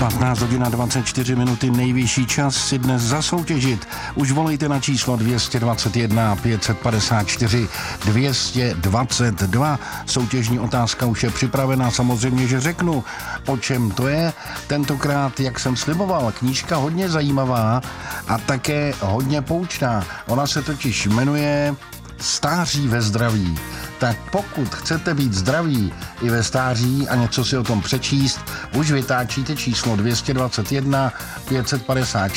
15 hodin a 24 minuty, nejvyšší čas si dnes zasoutěžit. Už volejte na číslo 221 554 222. Soutěžní otázka už je připravená, samozřejmě, že řeknu, o čem to je. Tentokrát, jak jsem sliboval, knížka hodně zajímavá a také hodně poučná. Ona se totiž jmenuje Stáří ve zdraví. Tak pokud chcete být zdraví i ve stáří a něco si o tom přečíst, už vytáčíte číslo 221 554